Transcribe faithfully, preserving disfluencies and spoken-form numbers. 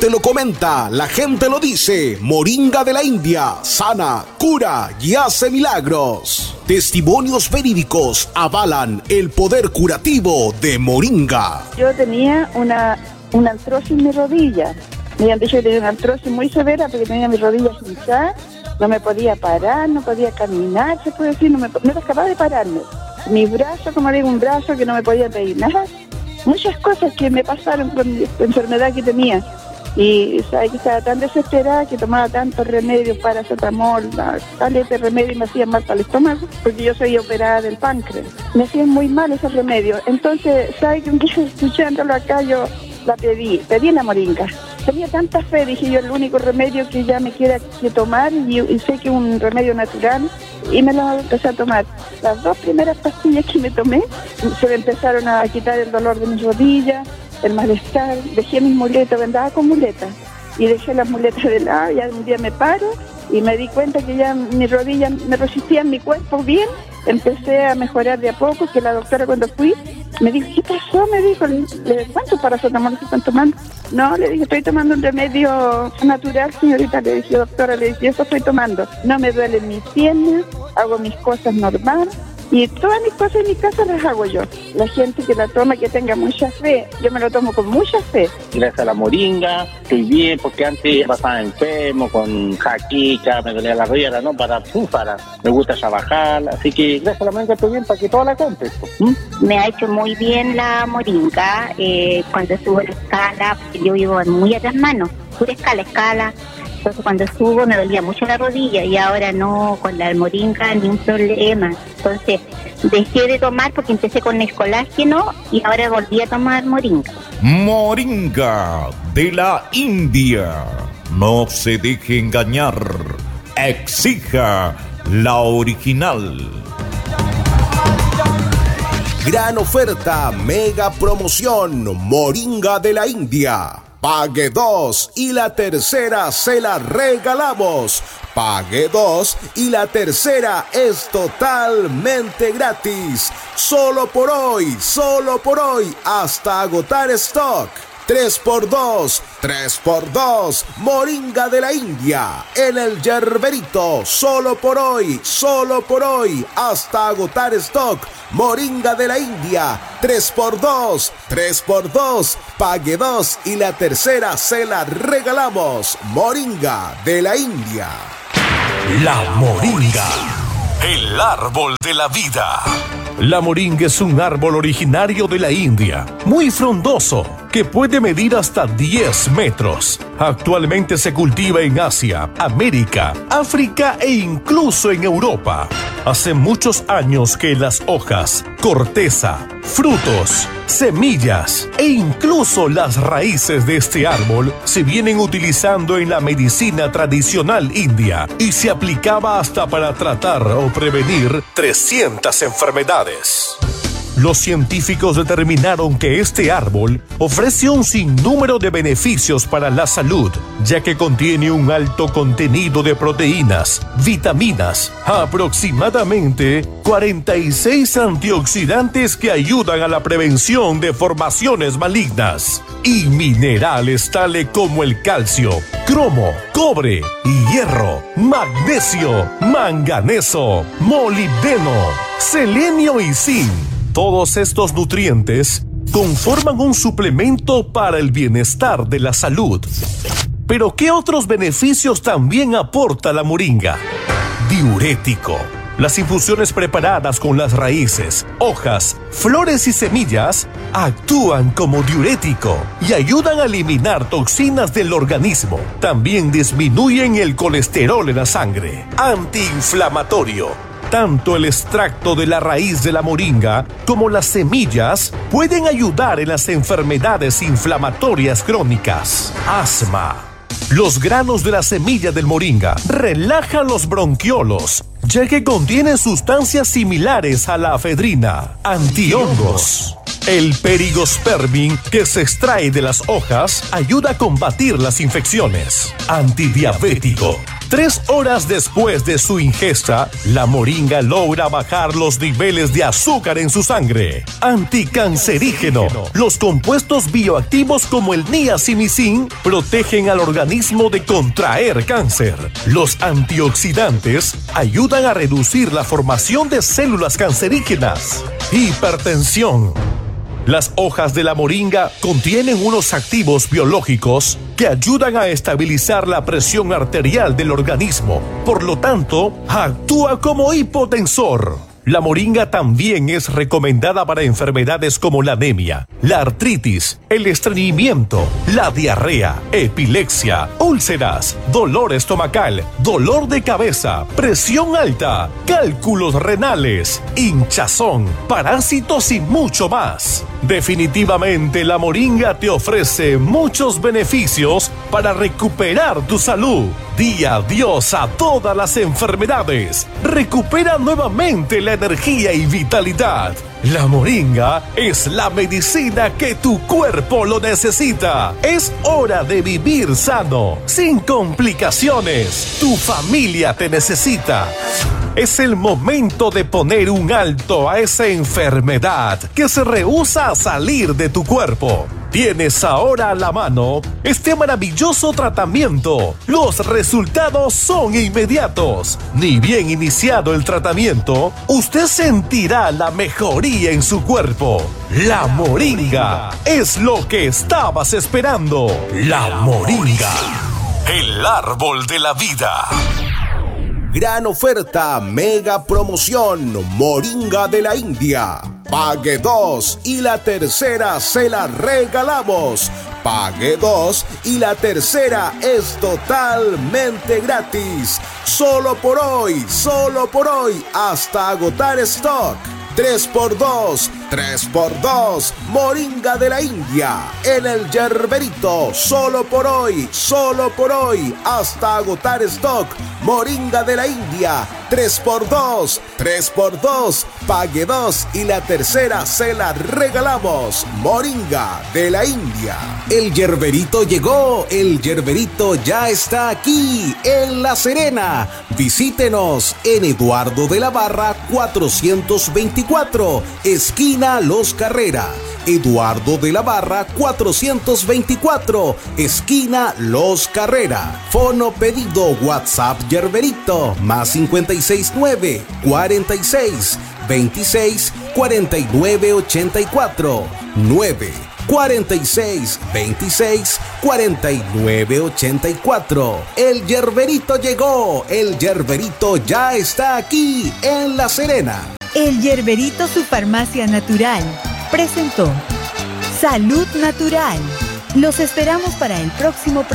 te lo comenta, la gente lo dice. Moringa de la India, sana, cura y hace milagros. Testimonios verídicos avalan el poder curativo de Moringa. Yo tenía una, una artrosis en mi rodilla. Me habían dicho que tenía una artrosis muy severa porque tenía mis rodillas hinchadas. No me podía parar, no podía caminar, se puede decir, no, me, no era capaz de pararme. Mi brazo, como digo, un brazo que no me podía peinar. Muchas cosas que me pasaron con la enfermedad que tenía. Y ¿sabes? Que estaba tan desesperada que tomaba tantos remedios, paracetamol, tales de remedios, y me hacían mal para el estómago, porque yo soy operada del páncreas. Me hacían muy mal esos remedios. Entonces, ¿sabes? Que un día escuchándolo acá yo la pedí, pedí la moringa. Tenía tanta fe, dije yo, el único remedio que ya me queda que tomar, y, y sé que es un remedio natural, y me lo empecé a tomar. Las dos primeras pastillas que me tomé, se me empezaron a quitar el dolor de mis rodillas, el malestar, dejé mis muletas, andaba con muletas, y dejé las muletas de lado, ya un día me paro, y me di cuenta que ya mis rodillas me resistían mi cuerpo bien, empecé a mejorar de a poco, que la doctora cuando fui, me dijo, ¿qué pasó? Me dijo, ¿cuántos paracetamol se están tomando? No, le dije, estoy tomando un remedio natural, señorita. Le dije, doctora, le dije, eso estoy tomando. No me duelen mis piernas, hago mis cosas normal. Y todas mis cosas en mi casa las hago yo. La gente que la toma, que tenga mucha fe, yo me lo tomo con mucha fe. Gracias a la moringa, estoy bien, porque antes pasaba enfermo, con jaquica, me dolía la rodilla, no, para para, me gusta trabajar, así que gracias a la moringa estoy bien para que toda la compre. ¿Mm? Me ha hecho muy bien la moringa, eh, cuando subo la escala, porque yo vivo muy atrás mano, pura escala, escala. Entonces cuando subo me dolía mucho la rodilla y ahora no, con la moringa ni un problema. Entonces dejé de tomar porque empecé con el colágeno y ahora volví a tomar moringa. Moringa de la India. No se deje engañar. Exija la original. Gran oferta, mega promoción, Moringa de la India. Pague dos y la tercera se la regalamos. Pague dos y la tercera es totalmente gratis. Solo por hoy, solo por hoy, hasta agotar stock. tres por dos, tres por dos, Moringa de la India, en el Yerberito, solo por hoy, solo por hoy, hasta agotar stock. Moringa de la India, tres por dos, tres por dos, pague dos y la tercera se la regalamos. Moringa de la India. La moringa, el árbol de la vida. La moringa es un árbol originario de la India, muy frondoso, que puede medir hasta diez metros. Actualmente se cultiva en Asia, América, África e incluso en Europa. Hace muchos años que las hojas, corteza, frutos, semillas e incluso las raíces de este árbol se vienen utilizando en la medicina tradicional india y se aplicaba hasta para tratar o prevenir trescientas enfermedades. Los científicos determinaron que este árbol ofrece un sinnúmero de beneficios para la salud, ya que contiene un alto contenido de proteínas, vitaminas, aproximadamente cuarenta y seis antioxidantes que ayudan a la prevención de formaciones malignas, y minerales tales como el calcio, cromo, cobre, hierro, magnesio, manganeso, molibdeno, selenio y zinc. Todos estos nutrientes conforman un suplemento para el bienestar de la salud. Pero ¿qué otros beneficios también aporta la moringa? Diurético. Las infusiones preparadas con las raíces, hojas, flores y semillas actúan como diurético y ayudan a eliminar toxinas del organismo. También disminuyen el colesterol en la sangre. Antiinflamatorio. Tanto el extracto de la raíz de la moringa como las semillas pueden ayudar en las enfermedades inflamatorias crónicas. Asma. Los granos de la semilla del moringa relajan los bronquiolos, ya que contienen sustancias similares a la efedrina, antihongos. El perigospermin, que se extrae de las hojas, ayuda a combatir las infecciones. Antidiabético. Tres horas después de su ingesta, la moringa logra bajar los niveles de azúcar en su sangre. Anticancerígeno. Los compuestos bioactivos como el niacinamicin protegen al organismo de contraer cáncer. Los antioxidantes ayudan a reducir la formación de células cancerígenas. Hipertensión. Las hojas de la moringa contienen unos activos biológicos que ayudan a estabilizar la presión arterial del organismo. Por lo tanto, actúa como hipotensor. La moringa también es recomendada para enfermedades como la anemia, la artritis, el estreñimiento, la diarrea, epilepsia, úlceras, dolor estomacal, dolor de cabeza, presión alta, cálculos renales, hinchazón, parásitos y mucho más. Definitivamente la moringa te ofrece muchos beneficios para recuperar tu salud. Di adiós a todas las enfermedades. Recupera nuevamente la energía y vitalidad. La moringa es la medicina que tu cuerpo lo necesita. Es hora de vivir sano, sin complicaciones. Tu familia te necesita. Es el momento de poner un alto a esa enfermedad que se rehúsa a salir de tu cuerpo. Tienes ahora a la mano este maravilloso tratamiento. Los resultados son inmediatos. Ni bien iniciado el tratamiento, usted sentirá la mejoría en su cuerpo. La moringa es lo que estabas esperando. La moringa, el árbol de la vida. Gran oferta, mega promoción, moringa de la India. Pague dos y la tercera se la regalamos. Pague dos y la tercera es totalmente gratis. Solo por hoy, solo por hoy, hasta agotar stock. tres por dos, tres por dos, moringa de la India, en el Yerberito, solo por hoy, solo por hoy, hasta agotar stock, moringa de la India, tres por dos, tres por dos, pague dos y la tercera se la regalamos, moringa de la India. El Yerberito llegó, el Yerberito ya está aquí, en La Serena. Visítenos en Eduardo de la Barra cuatrocientos veinticuatro, esquina Los Carrera. Eduardo de la Barra cuatrocientos veinticuatro, esquina Los Carrera. Fono pedido WhatsApp Yerberito más cincuenta y seis nueve, cuarenta y seis, veintiséis, cuarenta y nueve ochenta y cuatro, nueve cuarenta y seis, veintiséis, cuarenta y nueve ochenta y cuatro. El Yerberito llegó, el Yerberito ya está aquí en La Serena. El Yerberito, su farmacia natural, presentó Salud Natural. Los esperamos para el próximo programa.